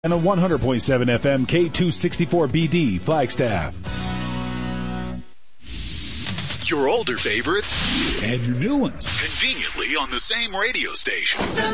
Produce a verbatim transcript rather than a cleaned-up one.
And on one hundred point seven F M, K two sixty-four B D, Flagstaff. Your older favorites and your new ones conveniently on the same radio station.